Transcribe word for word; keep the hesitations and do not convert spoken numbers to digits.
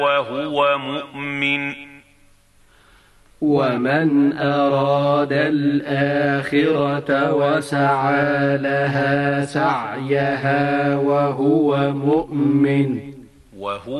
وهو مؤمن ومن أراد الآخرة وسعى لها سعيها وهو مؤمن وهو